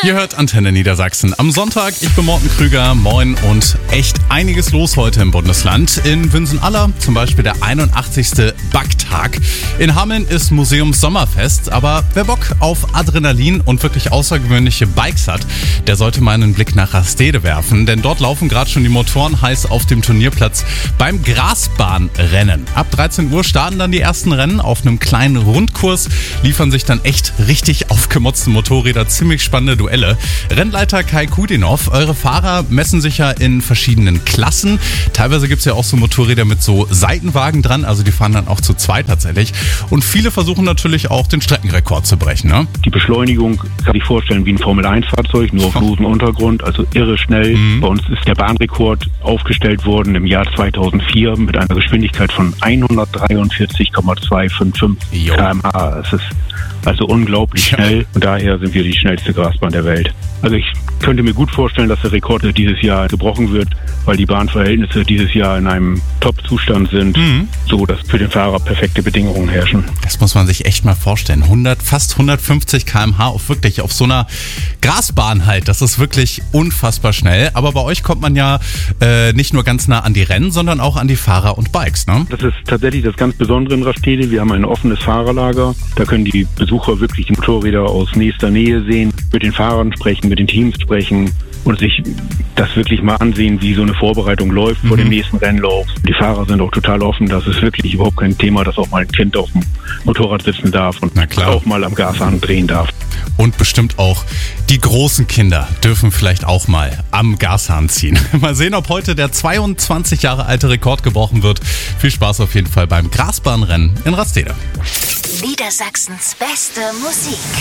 Ihr hört Antenne Niedersachsen am Sonntag. Ich bin Morten Krüger. Moin und echt einiges los heute im Bundesland. In Wünsen-Aller zum Beispiel der 81. Backtag. In Hameln ist Museums-Sommerfest. Aber wer Bock auf Adrenalin und wirklich außergewöhnliche Bikes hat, der sollte mal einen Blick nach Rastede werfen. Denn dort laufen gerade schon die Motoren heiß auf dem Turnierplatz beim Grasbahnrennen. Ab 13 Uhr starten dann die ersten Rennen. Auf einem kleinen Rundkurs liefern sich dann echt richtig aufgemotzte Motorräder ziemlich spannende Duelle. Rennleiter Kai Kudinow, eure Fahrer messen sich ja in verschiedenen Klassen. Teilweise gibt es ja auch so Motorräder mit so Seitenwagen dran, also die fahren dann auch zu zweit tatsächlich. Und viele versuchen natürlich auch den Streckenrekord zu brechen, ne? Die Beschleunigung kann ich vorstellen wie ein Formel-1-Fahrzeug, nur auf losem Untergrund, also irre schnell. Bei uns ist der Bahnrekord aufgestellt worden im Jahr 2004 mit einer Geschwindigkeit von 143,255 km/h. Es ist also unglaublich schnell und daher sind wir die schnellste Grasbahn der Welt. Also ich könnte mir gut vorstellen, dass der Rekord dieses Jahr gebrochen wird, weil die Bahnverhältnisse dieses Jahr in einem Top-Zustand sind, so dass für den Fahrer perfekte Bedingungen herrschen. Das muss man sich echt mal vorstellen. Fast 150 km/h auf so einer Grasbahn halt. Das ist wirklich unfassbar schnell. Aber bei euch kommt man ja nicht nur ganz nah an die Rennen, sondern auch an die Fahrer und Bikes, ne? Das ist tatsächlich das ganz Besondere in Rastede. Wir haben ein offenes Fahrerlager. Da können die Besucher wirklich die Motorräder aus nächster Nähe sehen, mit den Fahrern sprechen, mit den Teams sprechen und sich das wirklich mal ansehen, wie so eine Vorbereitung läuft vor dem nächsten Rennlauf. Die Fahrer sind auch total offen. Das ist wirklich überhaupt kein Thema, dass auch mal ein Kind auf dem Motorrad sitzen darf und auch mal am Gashahn drehen darf. Und bestimmt auch die großen Kinder dürfen vielleicht auch mal am Gashahn ziehen. Mal sehen, ob heute der 22 Jahre alte Rekord gebrochen wird. Viel Spaß auf jeden Fall beim Grasbahnrennen in Rastede. Niedersachsens beste Musik.